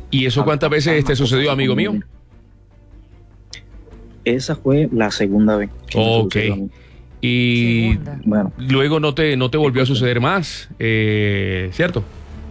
¿Y eso cuántas veces te sucedió, amigo mío? Esa fue la segunda vez. Ok. Y Bueno, luego no te volvió a suceder más, ¿cierto?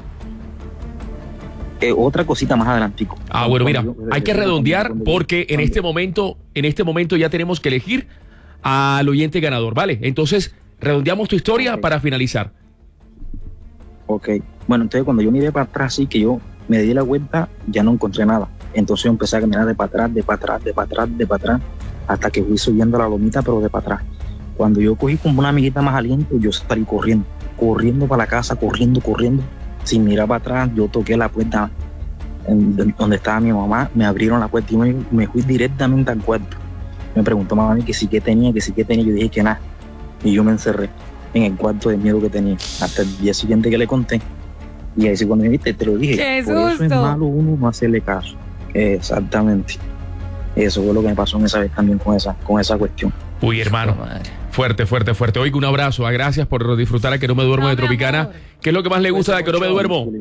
Otra cosita más adelantico. Bueno, mira, hay que redondear porque en este momento ya tenemos que elegir al oyente ganador, ¿vale? Entonces, redondeamos tu historia para finalizar. Ok. Bueno, entonces cuando yo miré para atrás, sí que yo me di la vuelta, ya no encontré nada. Entonces yo empecé a caminar de para atrás, hasta que fui subiendo la lomita, pero de para atrás. Cuando yo cogí como una amiguita más aliento, yo salí corriendo para la casa, corriendo. Sin mirar para atrás, yo toqué la puerta donde estaba mi mamá, me abrieron la puerta y me fui directamente al cuarto. Me preguntó mami que sí que tenía, yo dije que nada. Y yo me encerré en el cuarto de miedo que tenía. Hasta el día siguiente que le conté. Y ahí sí cuando me viste, te lo dije. ¡Qué por eso es susto! malo uno no hacerle caso. Exactamente. Eso fue lo que me pasó esa vez también con esa cuestión. Uy, hermano. Fuerte. Oiga, un abrazo. Gracias por disfrutar a Que No Me Duermo de Tropicana. ¿Qué es lo que más le gusta de Que No Me Duermo?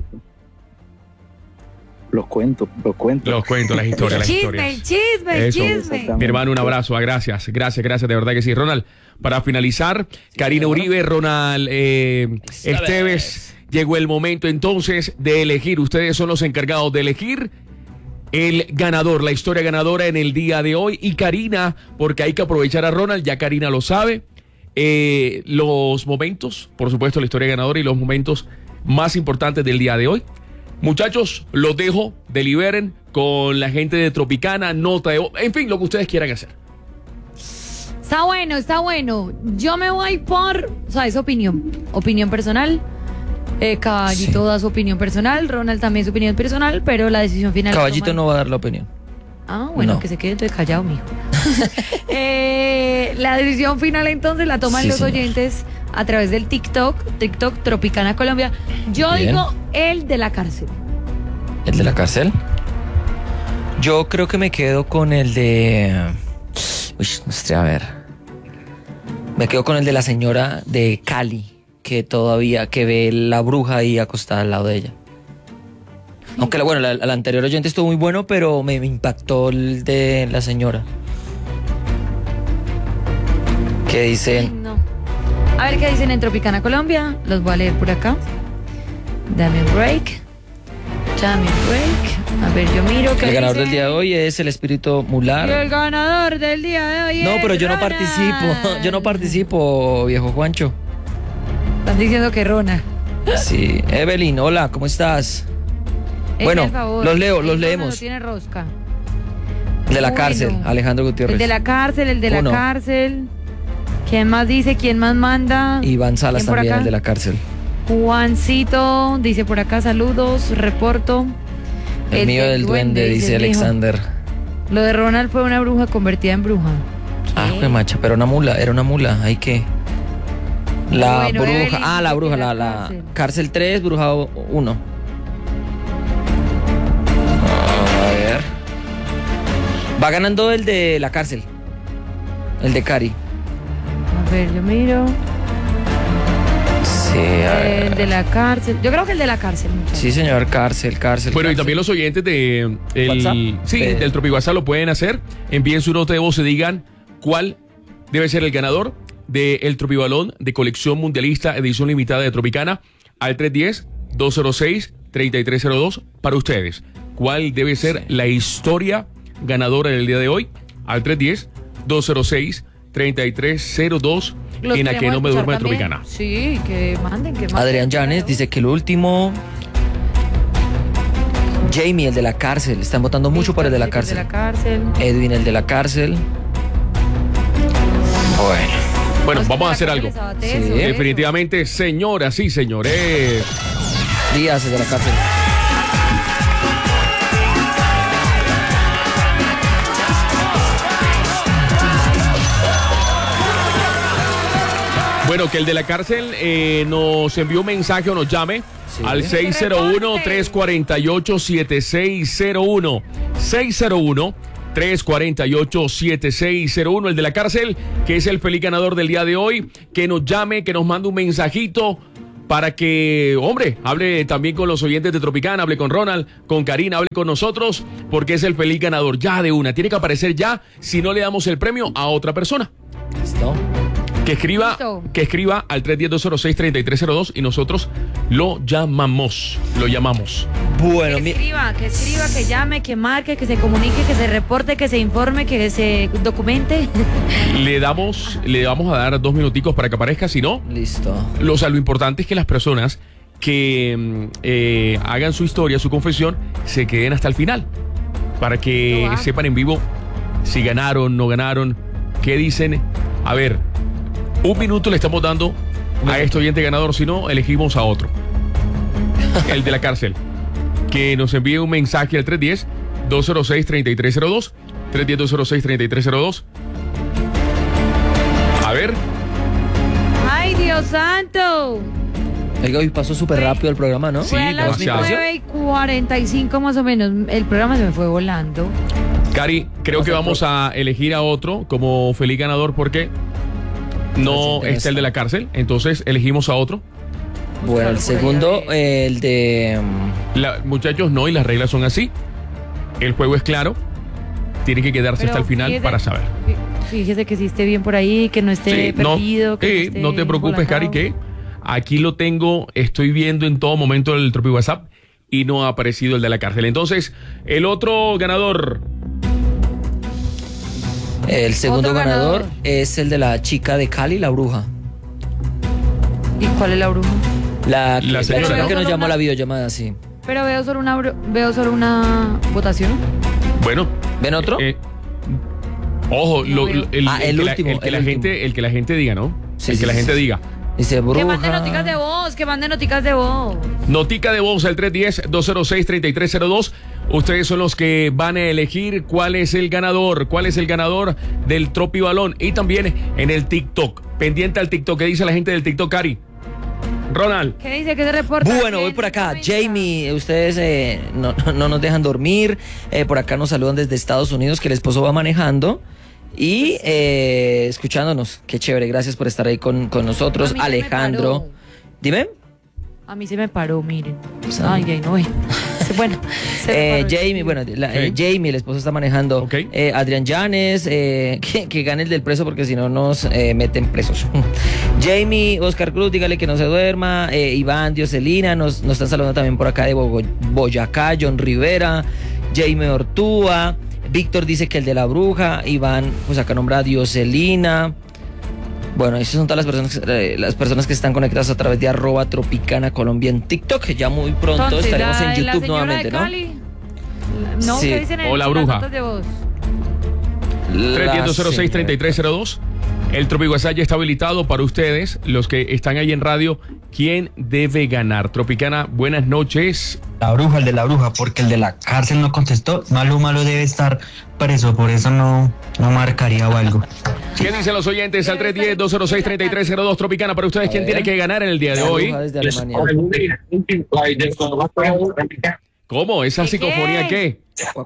Los cuentos. Las historias. El chisme. Mi hermano, un abrazo. Gracias, de verdad que sí. Ronald, para finalizar, Karina Uribe, Ronald Esteves, llegó el momento entonces de elegir. Ustedes son los encargados de elegir el ganador, la historia ganadora en el día de hoy. Y Karina, porque hay que aprovechar a Ronald, ya Karina lo sabe, los momentos, por supuesto, la historia ganadora y los momentos más importantes del día de hoy. Muchachos, los dejo, deliberen con la gente de Tropicana, nota de voz, en fin, lo que ustedes quieran hacer. Está bueno. Yo me voy por, es opinión personal. Caballito da su opinión personal, Ronald también su opinión personal, pero la decisión final... Caballito no va a dar la opinión. Bueno, No. que se quede entonces callado, mijo. La decisión final entonces la toman los oyentes a través del TikTok Tropicana Colombia. Yo Bien. digo el de la cárcel. ¿El de la cárcel? Yo creo que me quedo con el de... a ver. Me quedo con el de la señora de Cali, que ve la bruja ahí acostada al lado de ella. Aunque la anterior oyente estuvo muy bueno, pero me impactó el de la señora. ¿Qué dicen? Ay, no. A ver qué dicen en Tropicana Colombia. Los voy a leer por acá. Dame un break. A ver, yo miro qué El ganador dice. del día de hoy es el espíritu Y mular. el ganador del día de hoy No, es pero yo no Ronald. participo. Yo no participo, viejo Juancho. Están diciendo que Rona. Sí. Evelyn, hola, ¿cómo estás? Hazme Bueno, el favor. los leo, El los Rona leemos. no tiene rosca. El de la Bueno. cárcel, Alejandro Gutiérrez. El de la Uno. cárcel. ¿Quién más dice? ¿Quién más manda? Iván Salas ¿Quién por también, acá? el de la cárcel. Juancito dice por acá, saludos, reporto. El mío del duende, dice el viejo. Alexander. Lo de Ronald fue una bruja convertida en bruja. Ah, qué macha, pero era una mula, ¿hay qué? La Bueno, Evelyn bruja, dice la que bruja, la la cárcel. cárcel 3, bruja 1. A ver. Va ganando el de la cárcel. El de Cari. A ver, yo miro. Sí, a ver. El de la cárcel. Yo creo que el de la cárcel. muchachos. Sí, señor, cárcel. Bueno, y también los oyentes WhatsApp. del Tropic WhatsApp lo pueden hacer. Envíen su nota de voz y digan cuál debe ser el ganador del Tropibalón de colección mundialista edición limitada de Tropicana al 310-206-3302 para ustedes. ¿Cuál debe ser la historia ganadora del día de hoy? Al 310-206-3302 Los en A Que queremos No Me escuchar Duermo de también. Tropicana. Sí, que manden, que manden. Adrián Llanes dice que el último. Jamie, el de la cárcel. Están votando mucho por el de la cárcel. El de la cárcel. Edwin, el de la cárcel. Bueno, Pues vamos a hacer para algo. que les abate Sí. eso. Definitivamente, señoras y señores. Díaz, el de la cárcel. Bueno, que el de la cárcel nos envió un mensaje o nos llame al 601-348-7601. 601-348-7601. El de la cárcel, que es el feliz ganador del día de hoy, que nos llame, que nos mande un mensajito para que, hombre, hable también con los oyentes de Tropicana, hable con Ronald, con Karina, hable con nosotros, porque es el feliz ganador ya de una. Tiene que aparecer ya, si no le damos el premio a otra persona. ¿Listo? Que escriba al 310-206-3302 y nosotros lo llamamos. Bueno, que escriba, que llame, que marque, que se comunique, que se reporte, que se informe, que se documente. Le vamos a dar 2 minuticos para que aparezca, si no. Listo. Lo importante es que las personas que hagan su historia, su confesión, se queden hasta el final. Para que sepan en vivo si ganaron, no ganaron, qué dicen. A ver, 1 minuto le estamos dando a este oyente ganador, si no, elegimos a otro. El de la cárcel. Que nos envíe un mensaje al 310-206-3302. 310-206-3302. A ver. ¡Ay, Dios santo! Oiga, hoy pasó súper rápido el programa, ¿no? Sí, Fue a las demasiado. 9:45 más o menos. El programa se me fue volando. Cari, creo que vamos a elegir a otro como feliz ganador porque no está el de la cárcel. Entonces elegimos a otro. Bueno, el segundo, el de... Muchachos, no, y las reglas son así. El juego es claro. Tiene que quedarse Pero hasta el final fíjese- para saber. Fíjese que si esté bien por ahí, que no esté perdido. No te preocupes, Cari, que aquí lo tengo, estoy viendo en todo momento el Tropi WhatsApp y no ha aparecido el de la cárcel. Entonces, el otro ganador. El segundo Otro ganador ganador. es el de la chica de Cali, la bruja. ¿Y cuál es la bruja? La La señora, persona ¿no? que nos Solo llamó a una- la videollamada, sí. Pero veo solo una votación. Bueno. ¿Ven otro? Ojo, No veo. el último, que el la último. gente, el que la gente diga, ¿no? Sí, el sí, que la sí, gente sí. diga. Dice bruja. Que manden noticas de voz, que manden noticas de voz. Notica de voz al 310-206-3302. Ustedes son los que van a elegir cuál es el ganador del Tropi Balón. Y también en el TikTok. Pendiente al TikTok. ¿Qué dice la gente del TikTok, Cari? Ronald. ¿Qué dice? ¿Qué se reporta? Bueno, voy por acá. Jamie, ustedes no nos dejan dormir. Por acá nos saludan desde Estados Unidos, que el esposo va manejando. Y escuchándonos. Qué chévere. Gracias por estar ahí con nosotros. A mí se me Alejandro. paró. Dime. A mí se me paró, miren. Ay, no ve. Bueno, se me paró. Jamie, bueno, Jamie, el esposo está manejando. Ok. Adrián Llanes, que gane el del preso porque si no nos meten presos. Jamie, Oscar Cruz, dígale que no se duerma. Iván, Dioselina, nos están saludando también por acá de Boyacá. John Rivera, Jamie Ortúa. Víctor dice que el de la bruja. Iván, pues acá nombra a Dioselina. Bueno, esas son todas las personas que están conectadas a través de @Tropicana Colombia en TikTok. Ya muy pronto Entonces, estaremos en la YouTube señora nuevamente, de ¿no? Cali, No, Sí. ¿qué dicen en O la las bruja. notas de voz? 310-206-3302. El Tropi WhatsApp ya está habilitado para ustedes, los que están ahí en radio. ¿Quién debe ganar? Tropicana, buenas noches. La bruja, el de la bruja, porque el de la cárcel no contestó. Malo debe estar preso, por eso no marcaría o algo. ¿Qué dicen los oyentes? Al 310-206-3302. Tropicana, para ustedes, ¿quién tiene que ganar en el día de La hoy? bruja desde Alemania. ¿Cómo? ¿Esa ¿Qué psicofonía qué?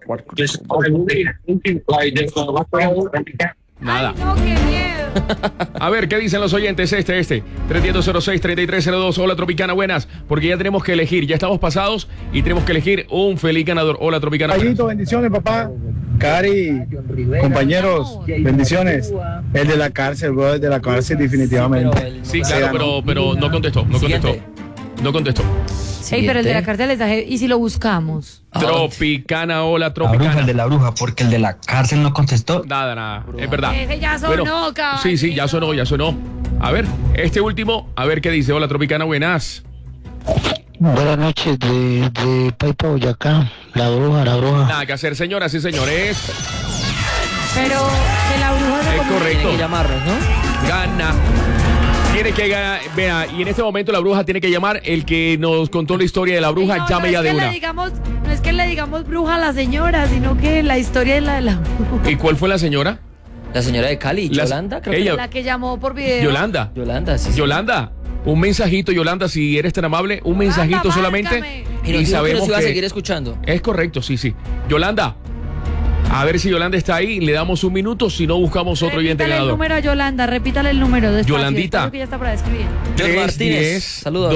Nada. Ay, no, qué miedo. A ver, ¿qué dicen los oyentes? 310-206-3302. Hola, Tropicana, buenas. Porque ya tenemos que elegir, ya estamos pasados y tenemos que elegir un feliz ganador. Hola, Tropicana. buenas. Ayito, bendiciones, papá. Cari, compañeros, bendiciones. El de la cárcel, bro, el de la cárcel, definitivamente. Sí, claro, pero no contestó, no contestó. Siguiente. No contestó. Ey, pero el de la cárcel les da ¿y si lo buscamos? Tropicana, hola, La bruja, el Tropicana. de la bruja, porque el de la cárcel no contestó. Nada. Es verdad. Ese ya sonó, caballito. Sí, ya sonó. A ver, este último, a ver qué dice. Hola, Tropicana, buenas. Buenas noches de Paipa, Boyacá. La bruja. Nada que hacer, señoras y señores. Pero que la bruja se Es comunique. correcto. Tienen que llamarnos, ¿no? Gana. Tiene que ganar. Vea, y en este momento la bruja tiene que llamar. El que nos contó la historia de la bruja, No, llame no ya es de que una. no es que le digamos bruja a la señora, sino que la historia es la de la bruja. ¿Y cuál fue la señora? La señora de Cali, La- Yolanda, creo ella- que La que llamó por video. Yolanda. Yolanda, sí. Yolanda. Un mensajito, Yolanda, si eres tan amable. Un mensajito Anda, solamente. márcame. Y nos dijo que nos iba a seguir escuchando. Es correcto, sí. Yolanda, A ver si Yolanda está ahí, le damos un minuto, si no buscamos otro oyente Repítale el ganador. número a Yolanda, repítale el número. Despacio, Yolandita. despacio que ya está para escribir. John Martínez, saludos.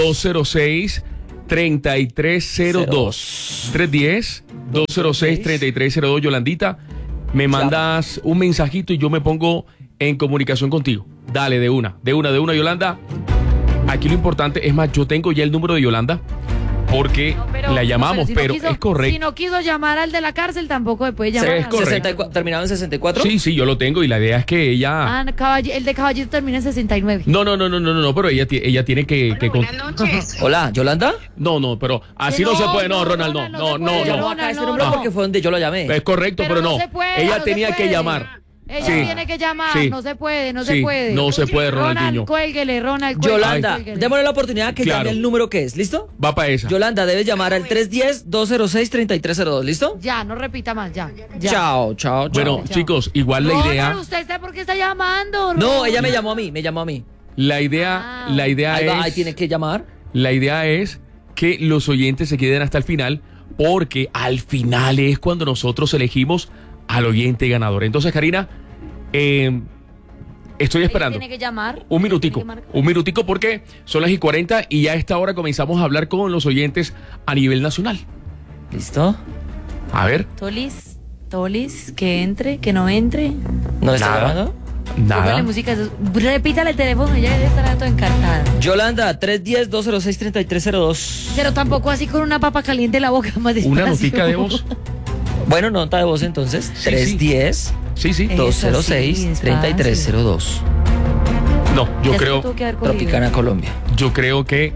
310-206-3302. 310-206-3302, Yolandita. Me mandas un mensajito y yo me pongo en comunicación contigo. Dale, de una, Yolanda. Aquí lo importante, es más, yo tengo ya el número de Yolanda porque No, la llamamos, si no pero quiso- es correcto. Si no quiso llamar al de la cárcel, tampoco me puede llamar. es correcto. 64, ¿terminado en 64? Sí, yo lo tengo y la idea es que ella... El de Caballito termina en 69. No, pero ella tiene que Hola, ¿Yolanda? No, pero así no, se puede, no, Ronald, no. Llamó acá a este número porque fue donde yo lo llamé. Es correcto, pero no. se puede, Ella no tenía se que puede. llamar. Ella Sí. tiene que llamar, Sí. no se puede, no Sí, se puede. no se puede, Ronaldinho. Cuélguele, Ronald, cuélguele, Yolanda, cuélguele. démosle la oportunidad que Claro. llame el número que es, ¿listo? Va para esa. Yolanda, debes llamar al 310-206-3302, ¿listo? Ya, no repita más, ya. Chao. Bueno, chao. chicos, igual la Ronald, idea, ¿usted está por qué está llamando? No, Ronald? ella me llamó a mí. la idea Ahí es, tiene que llamar. la idea es que los oyentes se queden hasta el final, porque al final es cuando nosotros elegimos al oyente ganador. Entonces, Karina, estoy Ella esperando. tiene que llamar. Un minutico, Tiene que marcar. un minutico porque son las 40 y ya a esta hora comenzamos a hablar con los oyentes a nivel nacional. ¿Listo? A ver, Tolis, que entre, que no entre. ¿No está Nada. llamando? nada. Póngale música. Repítale el teléfono, ella debe estar todo encartada. Yolanda, 310-206-3302. Pero tampoco así con una papa caliente en la boca, más despacio. Una notica de voz. Bueno, nota de voz entonces. Sí, 310 Sí, sí. Eso sí, 206-3302. No, yo Ya se creo, lo tuvo que haber cogido. Tropicana, Colombia. yo creo que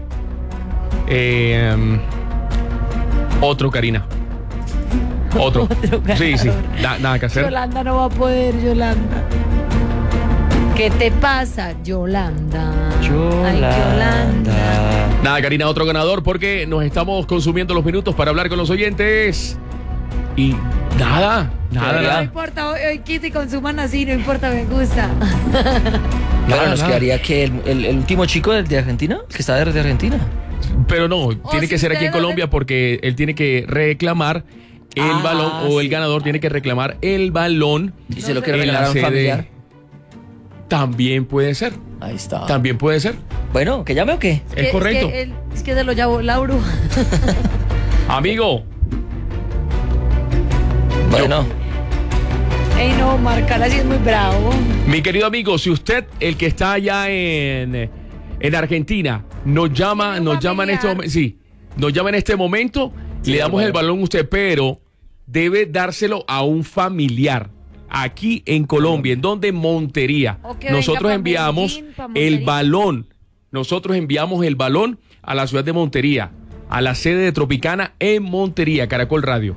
otro, Karina. Otro. Otro Sí, sí. ganador. Nada que hacer. Yolanda no va a poder, Yolanda. ¿Qué te pasa, Yolanda? Ay, Yolanda. Nada, Karina, otro ganador porque nos estamos consumiendo los minutos para hablar con los oyentes. Y nada. No importa, hoy quise y consuman así, no importa, me gusta. Claro, nos nada. quedaría que el último chico de Argentina, que está de Argentina. Pero no, tiene si que ser aquí en ustedes Colombia porque él tiene que reclamar el balón, o el sí. ganador tiene que reclamar el balón. Y se lo sé. quiere En regalar la a un sede. familiar. También puede ser. Ahí está. También puede ser. Bueno, ¿que llame o qué? Es correcto. Es que se lo llevó la bruja. Amigo, Bueno, Ey, no, marcar así es muy bravo. mi querido amigo, si usted, el que está allá en Argentina, nos llama en este momento, sí, nos llama en este momento, Sí, le damos bueno. el balón a usted, pero debe dárselo a un familiar. Aquí en Colombia, en donde en Montería. O que Nosotros venga pa' enviamos Medellín, pa' el Montería. balón. Nosotros enviamos el balón a la ciudad de Montería, a la sede de Tropicana en Montería, Caracol Radio.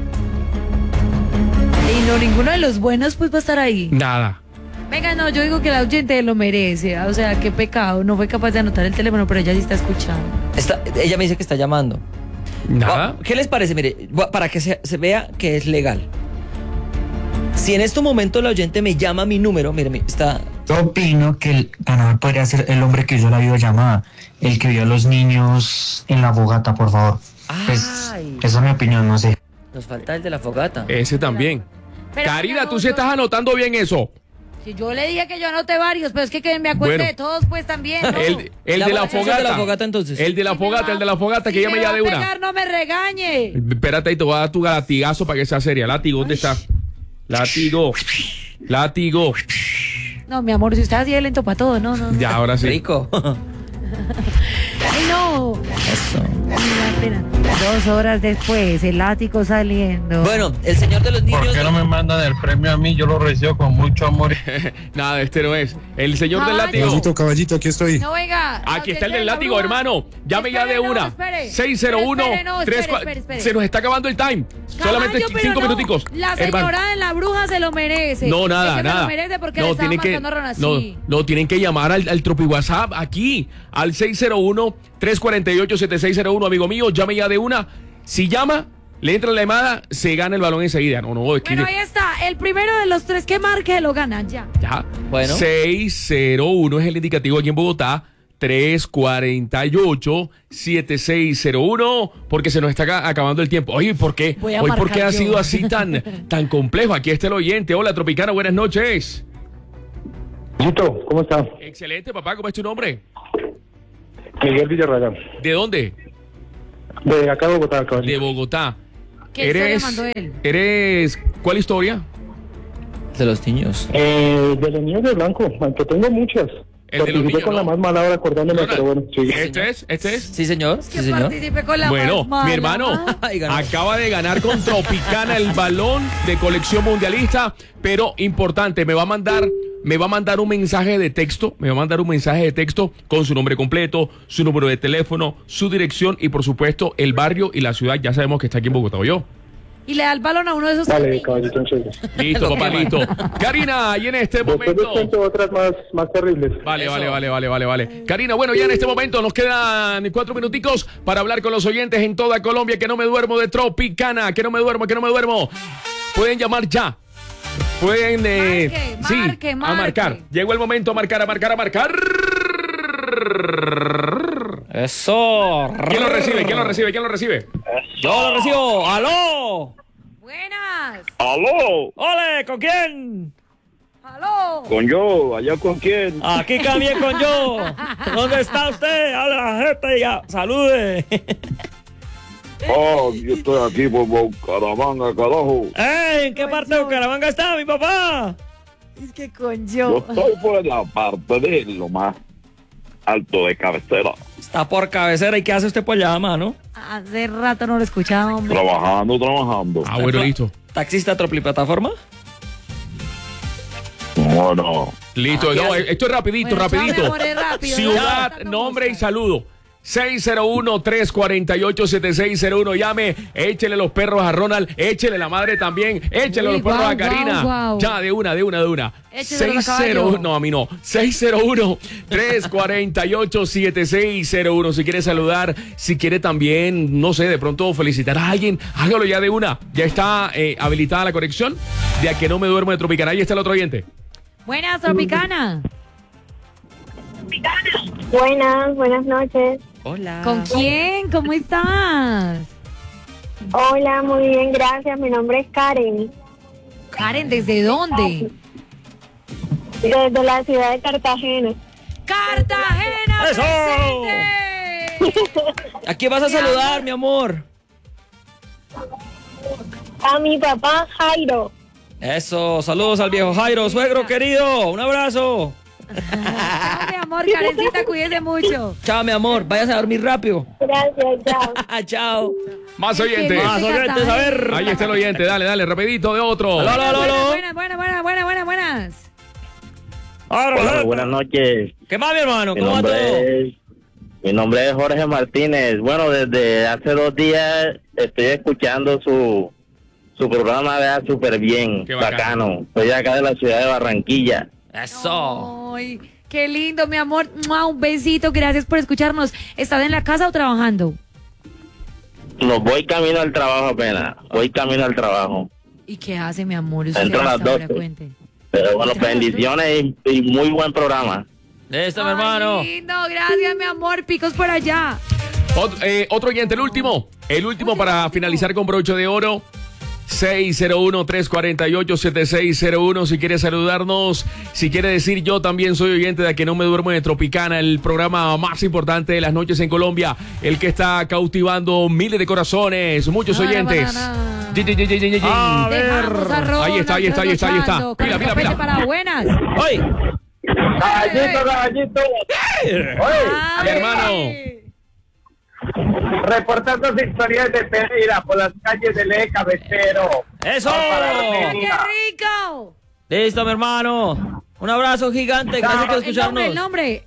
Y no, ninguno de los buenos pues va a estar ahí. Nada. Venga, no, yo digo que la oyente lo merece. O sea, qué pecado. No fue capaz de anotar el teléfono, pero ella sí está escuchando. ella me dice que está llamando. Nada. ¿Qué les parece? Mire, para que se vea que es legal. Si en este momento la oyente me llama a mi número, mire, está... Yo opino que el ganador podría ser el hombre que hizo la videollamada, el que vio a los niños en la fogata, por favor. Pues, Ay. esa es mi opinión, no sé. Nos falta el de la fogata. Ese también. Pero Karina, venga, tú no, sí estás anotando bien eso. Si yo le dije que yo anoté varios, pero es que me acuerdo Bueno. de todos, pues también. ¿no? El Ya de la voy a hacer el fogata. de la fogata, entonces. El de la Si me fogata, va- el de la fogata, que si llame me ya va de a una. pegar, no me regañe. Espérate, y te voy a dar tu latigazo para que sea seria. Látigo, ¿dónde está? Látigo. Látigo. No, mi amor, si usted así de lento para todo, no. Ya, ahora sí. Rico. Ay, no. Eso. Mira, espera. 2 horas después, el látigo saliendo. Bueno, el señor de los niños... ¿Por qué no me mandan el premio a mí? Yo lo recibo con mucho amor. Nada, este no es. El señor del Caballo. látigo. Caballito, aquí estoy. No, venga. Aquí está el oyente del de la látigo, bruja. hermano. Llame ya de Espere, no, una. espere. 601 Espere, no, espere. Se nos está acabando el time. Solamente Caballo, pero 5 no, minuticos. La Hermano. señora de la bruja se lo merece. No, Es nada, que nada. Se lo merece porque le estaba tienen que, marcando a Ron así. no, tienen que llamar al Tropi WhatsApp aquí, al 601-348-7601, amigo mío, llame ya de una. Si llama, le entra la llamada, se gana el balón enseguida. No, es que Bueno, ahí está. El primero de los 3 que marque lo gana ya. ya. Bueno. 601 es el indicativo aquí en Bogotá. 348-7601, porque se nos está acabando el tiempo. Oye, ¿por qué? Voy a Hoy, ¿por marcar qué ha yo. sido así tan complejo? Aquí está el oyente. Hola, Tropicana, buenas noches. Listo, ¿cómo estás? Excelente, papá. ¿Cómo es tu nombre? Miguel Villarreal. ¿De dónde? De acá de Bogotá, caballo. De Bogotá. ¿Qué historia mandó él? ¿Eres cuál historia? De los niños. De los niños de blanco, aunque tengo muchas. El de los Participé niños, con ¿no? la más mala ahora acordándome, Ronald, pero bueno, sí. ¿Este es? Sí, señor. Que Sí, señor. participe con la Bueno, más mala. mi hermano Ay, ganó. acaba de ganar con Tropicana el balón de colección mundialista, pero importante, me va a mandar un mensaje de texto, con su nombre completo, su número de teléfono, su dirección y por supuesto el barrio y la ciudad. Ya sabemos que está aquí en Bogotá, ¿o yo? Y le da el balón a uno de esos. Dale, caballito, entonces. Listo, papá, listo. Karina, y en este Después les momento... cuento otras más terribles. Vale. Karina, bueno, ya en este momento nos quedan 4 minuticos para hablar con los oyentes en toda Colombia. Que no me duermo de Tropicana, que no me duermo. Pueden llamar ya. Pueden Marque. a marcar. Llegó el momento a marcar. Eso. ¿Quién lo recibe? Yo lo recibo. ¡Aló! Buenas. ¡Aló! ¡Ole! ¿Con quién? Aló. ¿Con yo? ¿Allá con quién? Aquí también con yo. ¿Dónde está usted? Habla la gente ya. Salude. Oh, yo estoy aquí por Bucaramanga, carajo. ¿En qué parte de Bucaramanga está mi papá? Es que con Yo estoy por la parte de lo más alto de cabecera. Está por cabecera. ¿Y qué hace usted por allá, mano? Hace rato no lo escuchaba, hombre. Trabajando. Ah, bueno, listo. ¿Taxista Tropliplataforma? Bueno, Listo, no, esto es rapidito. Bueno, chao, mi amor, es rápido. Ciudad, Ya, nombre y gusta. saludo. 601-348-7601. Llame, échele los perros a Ronald, échele la madre también, échele Uy, los perros guau, a Karina. guau. Ya, de una. Écheselos a caballo. No, a mí no. 601-348-7601. Si quiere saludar, si quiere también, no sé, de pronto felicitar a alguien, hágalo ya de una. Ya está habilitada la conexión de A Que No Me Duermo de Tropicana. Ahí está el otro oyente. Buenas, Tropicana. Buenas noches. Hola. ¿Con quién? ¿Cómo estás? Hola, muy bien, gracias. Mi nombre es Karen, Karen, ¿desde dónde? desde la ciudad de Cartagena. ¡Cartagena! ¡Eso! presente! ¿A quién vas a saludar, mi amor? A mi papá Jairo. Eso, saludos al viejo Jairo, suegro querido, un abrazo. Chao, mi amor, Karencita, cuídese mucho. Chao, mi amor, váyase a dormir rápido. Gracias, chao. Chao. Más oyentes. Más oyentes, a ver. Ahí está el oyente, dale, rapidito de otro. Aló. Buenas. Ahora, Buenas noches. ¿Qué más, mi hermano? ¿Cómo va todo? Mi nombre es Jorge Martínez. Bueno, desde hace 2 días estoy escuchando su programa, vea, súper bien, Qué bacano. bacano. Soy acá de la ciudad de Barranquilla. Eso. Ay, qué lindo, mi amor. ¡Mua! Un besito, gracias por escucharnos. ¿Estás en la casa o trabajando? No, voy camino al trabajo apenas. Voy camino al trabajo. ¿Y qué hace, mi amor? Usted Entro a las hasta ahora, 12. cuente. Pero bueno, bendiciones y muy buen programa. Listo, mi Ay, hermano. lindo, gracias, mi amor. Picos por allá. Otro oyente, el último para finalizar con broche de oro. 601-348-7601. Si quiere saludarnos, si quiere decir yo también soy oyente de A Que No Me Duermo de Tropicana, el programa más importante de las noches en Colombia, el que está cautivando miles de corazones, muchos oyentes. A ver. Dejamos a Ronald Ahí está. trasnochando. Pila. Copete para buenas. ¡Oye! Caballito. Mi hermano. Reportando historias de Pereira por las calles del eje cabecero. ¡Eso! ¡Qué rico! Listo, mi hermano. Un abrazo gigante, gracias por escucharnos. El nombre.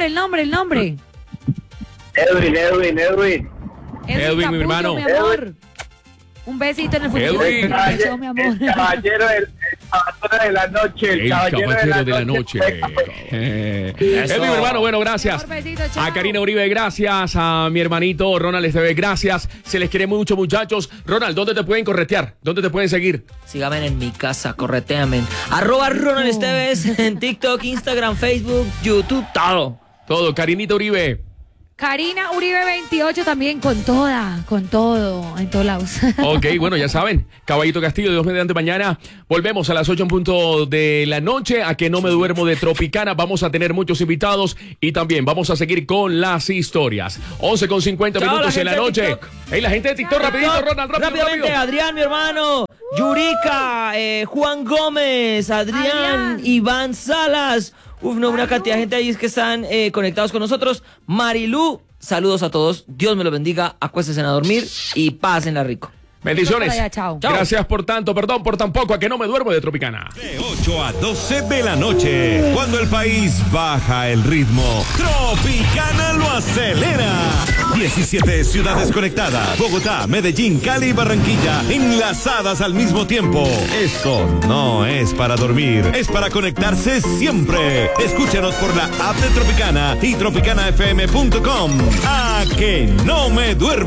Edwin. Edwin, mi Capullo, hermano. mi amor. Un besito en el futuro. Edwin. Chao, mi amor. El caballero de la noche. El caballero de la noche. Edwin, mi hermano, bueno, gracias. Mi amor, besito, chao. A Karina Uribe, gracias. A mi hermanito Ronald Esteves, gracias. Se les quiere mucho, muchachos. Ronald, ¿dónde te pueden corretear? ¿Dónde te pueden seguir? Síganme en mi casa, correteame. @Ronald Esteves en TikTok, Instagram, Facebook, YouTube, todo. Todo. Karinita Uribe. Karina Uribe 28 también con todo, en todos lados. Ok, bueno, ya saben, Caballito Castillo, Dios mediante mañana. Volvemos a las 8 en punto de la noche, a que no me duermo de Tropicana. Vamos a tener muchos invitados y también vamos a seguir con las historias. 11:50 minutos en la noche. Hey, la gente de TikTok, rapidito, Ronald, rápidamente, Adrián, mi hermano. Yurika, Juan Gómez, Adrián, Iván Salas. Una cantidad de gente ahí que están conectados con nosotros. Marilú, saludos a todos. Dios me lo bendiga. Acuéstense a dormir y pásenla rico. Bendiciones. Allá, chao. Gracias por tanto, perdón por tan poco, a que no me duermo de Tropicana. De 8 a 12 de la noche, cuando el país baja el ritmo, Tropicana lo acelera. 17 ciudades conectadas, Bogotá, Medellín, Cali y Barranquilla, enlazadas al mismo tiempo. Esto no es para dormir, es para conectarse siempre. Escúchanos por la app de Tropicana y tropicanafm.com. A que no me duermo.